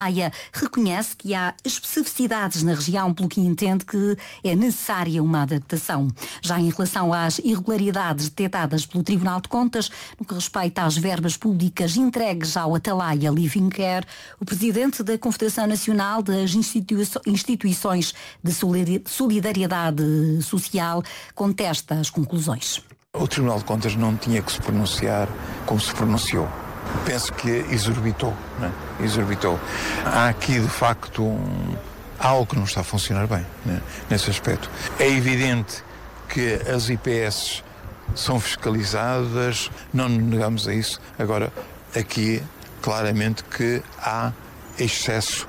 Maia reconhece que há especificidades na região, pelo que entende que é necessária uma adaptação. Já em relação às irregularidades detectadas pelo Tribunal de Contas, no que respeita às verbas públicas entregues ao Atalaia Living Care, o presidente da Confederação Nacional das Instituições de Solidariedade Social contesta as conclusões. O Tribunal de Contas não tinha que se pronunciar como se pronunciou. Penso que exorbitou, né? Exorbitou. Há aqui, de facto, algo que não está a funcionar bem, né? Nesse aspecto. É evidente que as IPS são fiscalizadas, não nos negamos a isso. Agora, aqui, claramente que há excesso.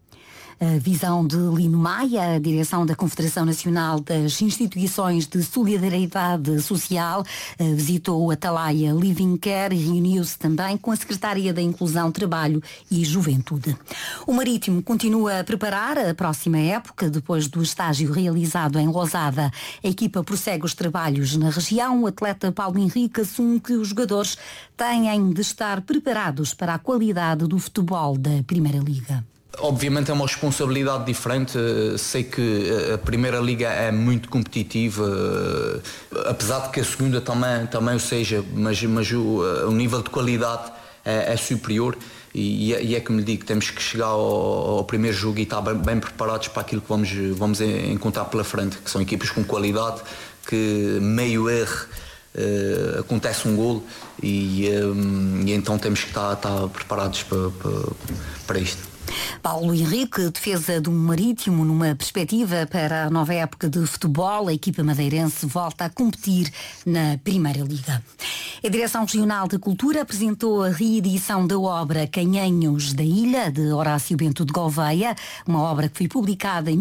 A visão de Lino Maia, a direção da Confederação Nacional das Instituições de Solidariedade Social, visitou o Atalaia Living Care e reuniu-se também com a Secretária da Inclusão, Trabalho e Juventude. O Marítimo continua a preparar a próxima época. Depois do estágio realizado em Lousada, a equipa prossegue os trabalhos na região. O atleta Paulo Henrique assume que os jogadores têm de estar preparados para a qualidade do futebol da Primeira Liga. Obviamente é uma responsabilidade diferente. Sei que a Primeira Liga é muito competitiva, apesar de que a segunda também o seja, mas o nível de qualidade é superior e é como lhe digo, temos que chegar ao primeiro jogo e estar bem preparados para aquilo que vamos encontrar pela frente, que são equipas com qualidade, que meio erro acontece um golo e então temos que estar preparados para isto. Paulo Henrique, defesa do Marítimo, numa perspectiva para a nova época de futebol. A equipa madeirense volta a competir na Primeira Liga. A Direção Regional da Cultura apresentou a reedição da obra Canhenhos da Ilha, de Horácio Bento de Gouveia, uma obra que foi publicada em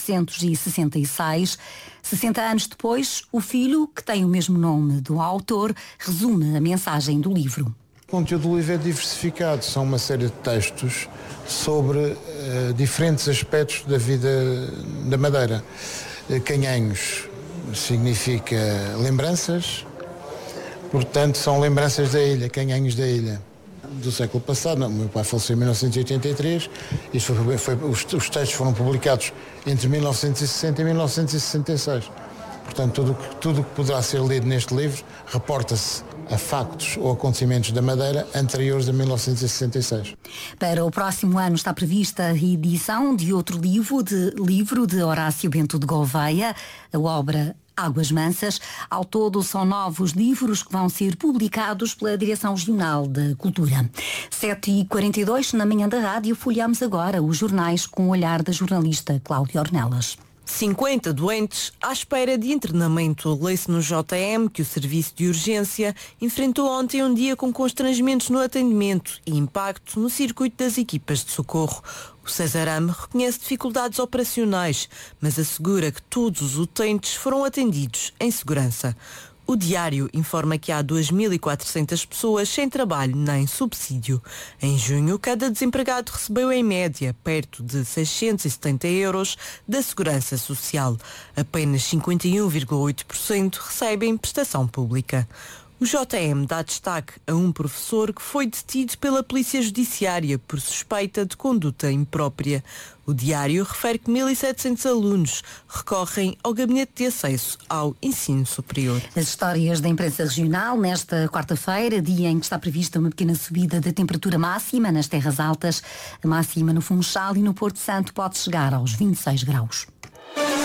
1966. 60 anos depois, o filho, que tem o mesmo nome do autor, resume a mensagem do livro. O conteúdo do livro é diversificado, são uma série de textos sobre diferentes aspectos da vida da Madeira. Canhenhos significa lembranças, portanto são lembranças da ilha, Canhenhos da ilha. Do século passado, meu pai faleceu em 1983, os textos foram publicados entre 1960 e 1966. Portanto, tudo o que poderá ser lido neste livro reporta-se a factos ou acontecimentos da Madeira anteriores a 1966. Para o próximo ano está prevista a reedição de outro livro de Horácio Bento de Gouveia, a obra Águas Mansas. Ao todo são 9 os livros que vão ser publicados pela Direção Regional da Cultura. 7h42 na manhã da rádio, folheamos agora os jornais com o olhar da jornalista Cláudia Ornelas. 50 doentes à espera de internamento. Lê-se no JM que o serviço de urgência enfrentou ontem um dia com constrangimentos no atendimento e impacto no circuito das equipas de socorro. O Cesarame reconhece dificuldades operacionais, mas assegura que todos os utentes foram atendidos em segurança. O Diário informa que há 2.400 pessoas sem trabalho nem subsídio. Em junho, cada desempregado recebeu em média perto de 670 euros da Segurança Social. Apenas 51,8% recebem prestação pública. O JM dá destaque a um professor que foi detido pela Polícia Judiciária por suspeita de conduta imprópria. O Diário refere que 1.700 alunos recorrem ao Gabinete de Acesso ao Ensino Superior. As histórias da imprensa regional nesta quarta-feira, dia em que está prevista uma pequena subida da temperatura máxima nas terras altas. A máxima no Funchal e no Porto Santo pode chegar aos 26 graus.